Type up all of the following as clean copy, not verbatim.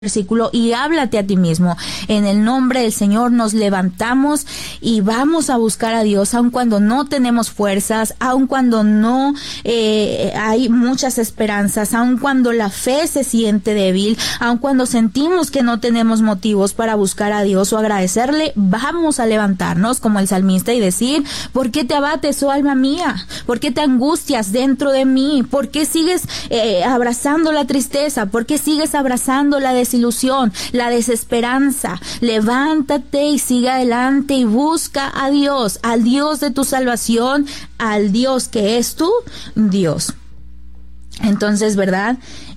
versículo y háblate a ti mismo. En el nombre del Señor nos levantamos y vamos a buscar a Dios, aun cuando no tenemos fuerzas, aun cuando no hay muchas esperanzas, aun cuando la fe se siente débil, aun cuando sentimos que no tenemos motivos para buscar a Dios o agradecerle. Vamos a levantarnos como el salmista y decir: ¿por qué te abates, oh alma mía? ¿Por qué te angustias dentro de mí? ¿Por qué sigues abrazando la tristeza? ¿Por qué sigues abrazando la desilusión, la desesperanza? Levántate y sigue adelante y busca a Dios, al Dios de tu salvación, al Dios que es tu Dios. Entonces, ¿verdad?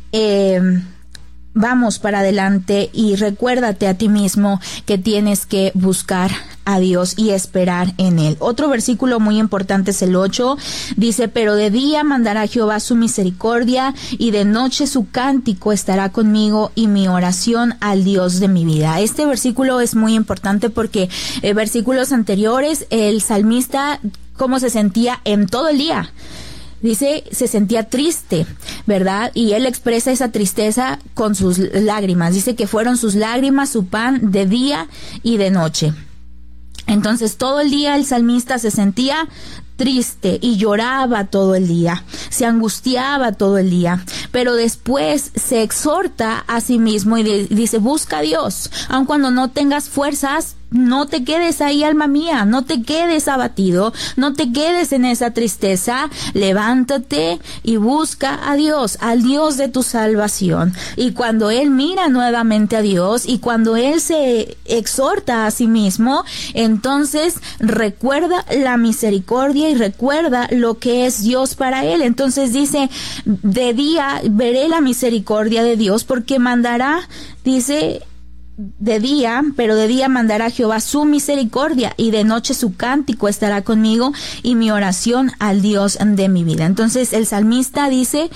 Vamos para adelante y recuérdate a ti mismo que tienes que buscar a Dios y esperar en Él. Otro versículo muy importante es el 8, dice: pero de día mandará Jehová su misericordia y de noche su cántico estará conmigo y mi oración al Dios de mi vida. Este versículo es muy importante porque versículos anteriores el salmista cómo se sentía en todo el día. Dice, se sentía triste, ¿verdad? Y él expresa esa tristeza con sus lágrimas. Dice que fueron sus lágrimas su pan de día y de noche. Entonces todo el día el salmista se sentía triste y lloraba todo el día, se angustiaba todo el día, pero después se exhorta a sí mismo y dice: busca a Dios, aun cuando no tengas fuerzas. No te quedes ahí, alma mía, no te quedes abatido, no te quedes en esa tristeza. Levántate y busca a Dios, al Dios de tu salvación. Y cuando él mira nuevamente a Dios y cuando él se exhorta a sí mismo, entonces recuerda la misericordia y recuerda lo que es Dios para él. Entonces dice: de día veré la misericordia de Dios, porque mandará, dice, de día, pero de día mandará Jehová su misericordia y de noche su cántico estará conmigo y mi oración al Dios de mi vida. Entonces el salmista dice: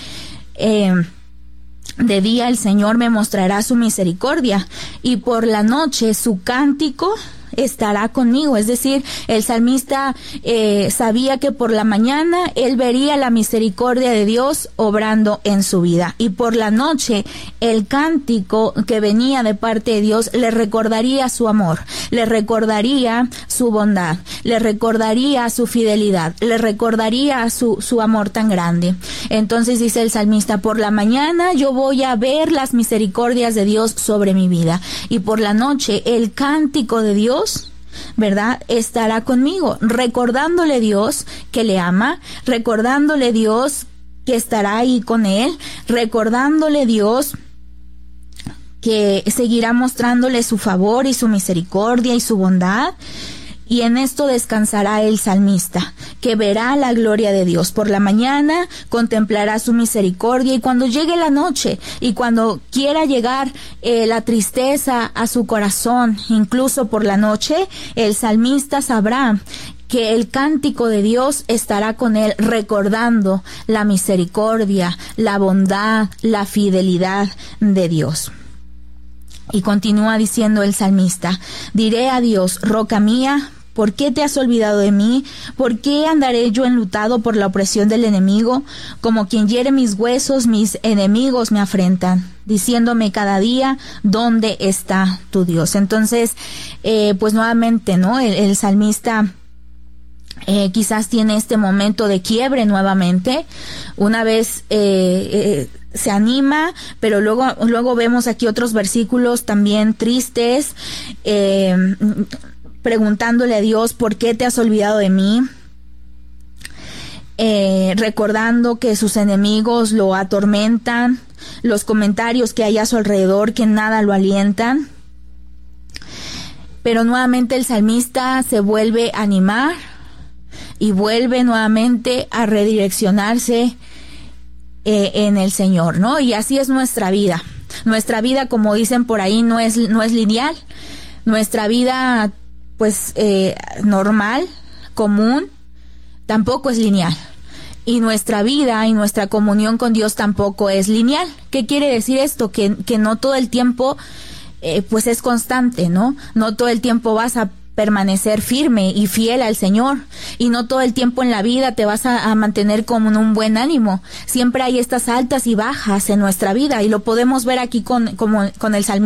de día el Señor me mostrará su misericordia y por la noche su cántico estará conmigo. Es decir, el salmista sabía que por la mañana él vería la misericordia de Dios obrando en su vida, y por la noche el cántico que venía de parte de Dios le recordaría su amor, le recordaría su bondad, le recordaría su fidelidad, le recordaría su amor tan grande. Entonces dice el salmista: por la mañana yo voy a ver las misericordias de Dios sobre mi vida, y por la noche el cántico de Dios, ¿verdad?, estará conmigo, recordándole Dios que le ama, recordándole Dios que estará ahí con él, recordándole Dios que seguirá mostrándole su favor y su misericordia y su bondad. Y en esto descansará el salmista, que verá la gloria de Dios. Por la mañana contemplará su misericordia, y cuando llegue la noche y cuando quiera llegar la tristeza a su corazón, incluso por la noche, el salmista sabrá que el cántico de Dios estará con él, recordando la misericordia, la bondad, la fidelidad de Dios. Y continúa diciendo el salmista: diré a Dios, roca mía, ¿por qué te has olvidado de mí? ¿Por qué andaré yo enlutado por la opresión del enemigo? Como quien hiere mis huesos, mis enemigos me afrentan, diciéndome cada día: ¿dónde está tu Dios? Entonces, pues nuevamente, ¿no? El salmista quizás tiene este momento de quiebre nuevamente. Una vez se anima, pero luego vemos aquí otros versículos también tristes, preguntándole a Dios: ¿por qué te has olvidado de mí? Recordando que sus enemigos lo atormentan, los comentarios que hay a su alrededor que nada lo alientan. Pero nuevamente el salmista se vuelve a animar y vuelve nuevamente a redireccionarse en el Señor, ¿no? Y así es nuestra vida. Nuestra vida, como dicen por ahí, no es lineal. Nuestra vida, pues, normal, común, tampoco es lineal. Y nuestra vida y nuestra comunión con Dios tampoco es lineal. ¿Qué quiere decir esto? Que no todo el tiempo, pues, es constante, ¿no? No todo el tiempo vas a permanecer firme y fiel al Señor, y no todo el tiempo en la vida te vas a mantener con un buen ánimo. Siempre hay estas altas y bajas en nuestra vida, y lo podemos ver aquí con el salmista.